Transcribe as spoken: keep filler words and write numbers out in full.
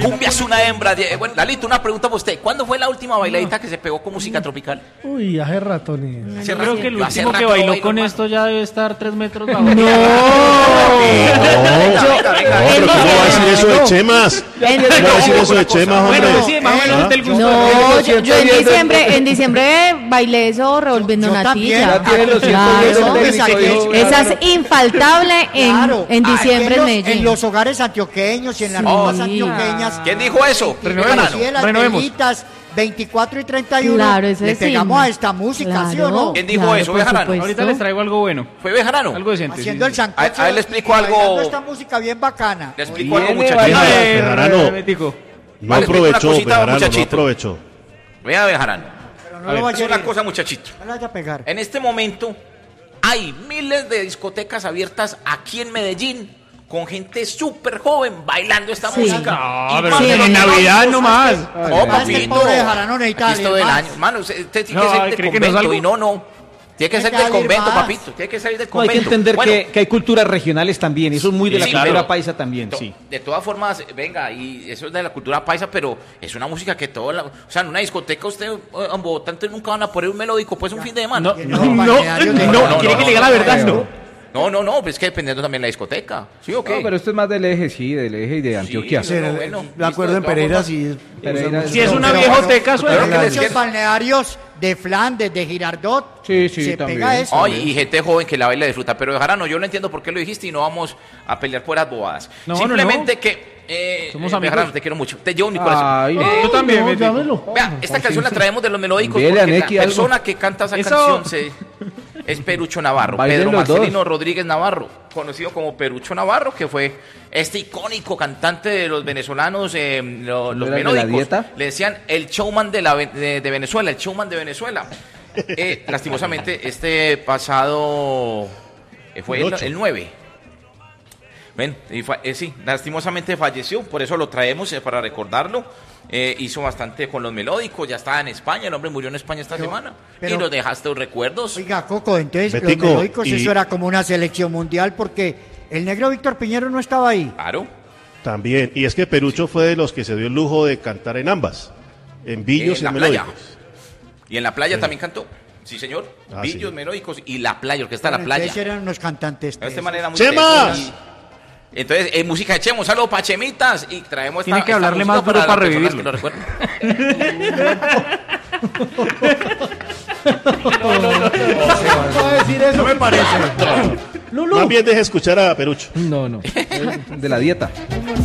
Cumbia es una hembra. De... Bueno, Lalito, una pregunta para usted. ¿Cuándo fue la última bailadita que se pegó con música tropical? Uy, hace ratones. Yo creo que el último que bailó con esto ya debe estar tres metros bajo. No, no, pero ¿cómo va a decir eso de Chemas? ¿Cómo va a decir eso de Chemas, hombre? Bueno, sí, más o menos del gusto. No, yo, yo en diciembre, en diciembre bailé eso revolviendo Yo natilla. también, los Claro. ciento Esa es infaltable en, Claro. en diciembre en Aquí en los, Medellín. en los hogares antioqueños y en las Sí. rumbas antioqueñas. ¿Quién dijo eso? Renovemos. Sí, de las Renovemos. velitas, veinticuatro y treinta y uno. Claro, ese le es pegamos himno. a esta música, Claro, ¿sí o no? ¿Quién dijo claro, eso, por Bejarano? supuesto. Ahorita les traigo algo bueno. ¿Fue Bejarano? Algo decente. Haciendo sí, el sí. sancocho. A- a él le explico y bailando algo. esta música bien bacana. Le explico algo, Viene, muchachito. vaya. Eh, Bejarano. Metico. No Vale, explico una aprovechó, cosita, Bejarano, no muchachito. aprovechó. Vea, Bejarano. Pero no A ver, lo vaya Es a una herir. cosa, muchachito. No le vaya a pegar. En este momento hay miles de discotecas abiertas aquí en Medellín con gente súper joven bailando esta Sí. música. No, Y pero más sí, de los en Navidad melódicos, nomás. Oh, Ah, este papito. pobre Bejarano necesita Aquí es todo el más. año. Mano, usted, usted tiene No, que salir del ¿cree que no convento salgo? y no, no. Tiene que Tiene salir que del salir convento, más. papito. Tiene que salir del No, hay convento. que entender Bueno, que, que hay culturas regionales también. Eso es muy de la Sí, cultura claro. paisa también, to- sí. De todas formas, venga, y eso es de la cultura paisa, pero es una música que todo la, o sea, en una discoteca usted, eh, en Bogotá, entonces nunca van a poner un melódico, pues un fin de semana. No, Que no, no, no, balnearios de- no, No, quiere no, que no, le diga la no, verdad, no. no. No, no, no, pues es que dependiendo también de la discoteca, ¿sí o qué? No, pero esto es más del eje, sí, del eje y de Antioquia. Sí, no, bueno, De acuerdo en listo, de Pereira, todas sí. Pereira, Si es Pero- una pero- viejoteca, pero suena. en que les muchos quiero- balnearios de Flandes, de Girardot, Sí, sí, se también. pega eso. Ay, y gente joven que la baila y disfruta, pero Bejarano, yo no entiendo por qué lo dijiste y no vamos a pelear por las bobadas. No, Simplemente no, no. que, eh, Somos eh, amigos. Bejarano, te quiero mucho, te llevo en mi corazón. Ay, Eh, Yo también, No, Metico. llámelo. Vea, esta canción la traemos de los melódicos Envíele a porque la Neki algo. persona que canta esa Eso. canción se- es Perucho Navarro, Bailen Pedro los dos. Marcelino Rodríguez Navarro, conocido como Perucho Navarro, que fue este icónico cantante de los venezolanos, eh, lo- los era el de la melódicos. dieta? Le decían el showman de, la, ve- de, de Venezuela, el showman de Venezuela. Eh, lastimosamente, este pasado eh, fue El el, ocho. el nueve. Ven, y fa- eh, sí, lastimosamente falleció, por eso lo traemos eh, para recordarlo. Eh, hizo bastante con los melódicos, ya estaba en España, el hombre murió en España esta Pero- semana. pero- y nos dejaste los recuerdos. Oiga, Coco, entonces Betico, los melódicos, y- eso era como una selección mundial porque el negro Víctor Piñero no estaba ahí. Claro. También. Y es que Perucho fue de los que se dio el lujo de cantar en ambas. En Villos en y la en playa. Melódicos. Y en la playa Sí. también cantó. Sí, señor. Ah, Villos, sí. melódicos y la playa, orquesta de la playa. Entonces eran unos cantantes. De esta tesos. manera muy ¡Chemas! tesos. Entonces, en música de Chemo, un saludo para Chemitas y traemos esta, Tiene que esta hablarle música más duro para las personas revivirlo. que lo recuerdan. ¿Cómo va a decir eso? No me parece. Más bien deje escuchar a Perucho. No, no. Es de la dieta.